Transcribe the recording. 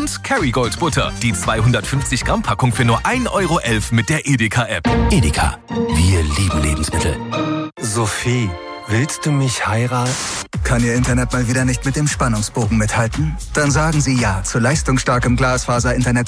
Und Kerrygold Butter. Die 250 Gramm Packung für nur 1,11 € mit der Edeka-App. Edeka. Wir lieben Lebensmittel. Sophie, willst du mich heiraten? Kann Ihr Internet mal wieder nicht mit dem Spannungsbogen mithalten? Dann sagen Sie ja zu leistungsstarkem Glasfaser-Internet